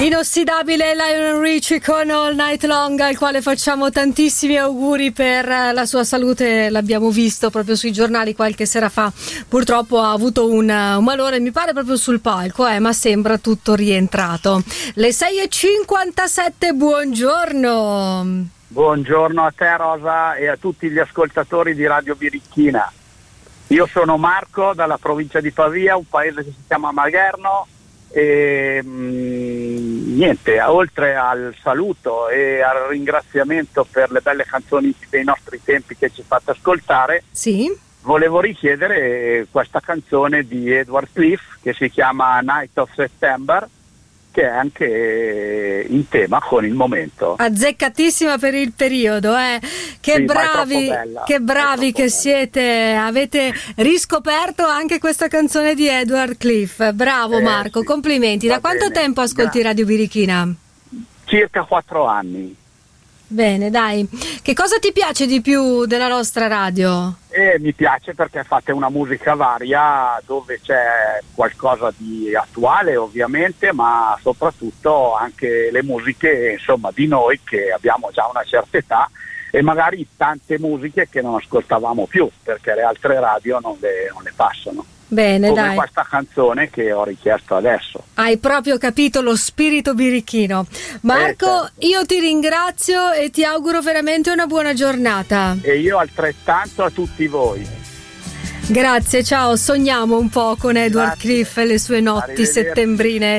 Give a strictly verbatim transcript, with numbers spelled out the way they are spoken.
Inossidabile Lionel Richie con All Night Long, al quale facciamo tantissimi auguri per la sua salute. L'abbiamo visto proprio sui giornali qualche sera fa, purtroppo ha avuto un, un malore, mi pare proprio sul palco, eh, ma sembra tutto rientrato. Le sei e cinquantasette, buongiorno. Buongiorno a te Rosa e a tutti gli ascoltatori di Radio Birichina. Io sono Marco dalla provincia di Pavia, un paese che si chiama Magherno. E mh, niente, oltre al saluto e al ringraziamento per le belle canzoni dei nostri tempi che ci fate ascoltare, sì, volevo richiedere questa canzone di Edward Cliff che si chiama Night of September, che è anche in tema con il momento. Azzeccatissima per il periodo, eh. Che sì, bravi, bella, che bravi che bella. Siete, avete riscoperto anche questa canzone di Edward Cliff. Bravo eh, Marco, sì. complimenti. Va Da quanto bene. tempo ascolti Grazie. Radio Birichina? Circa quattro anni. Bene, dai. Che cosa ti piace di più della nostra radio? E mi piace perché fate una musica varia dove c'è qualcosa di attuale ovviamente, ma soprattutto anche le musiche insomma di noi che abbiamo già una certa età e magari tante musiche che non ascoltavamo più perché le altre radio non le, non le passano. Bene, come dai. questa canzone che ho richiesto adesso. Hai proprio capito lo spirito birichino. Marco, Eh, certo. io ti ringrazio e ti auguro veramente una buona giornata. E io altrettanto a tutti voi. Grazie, ciao. Sogniamo un po' con Edward Grazie. Cliff e le sue notti Arrivederci. settembrine.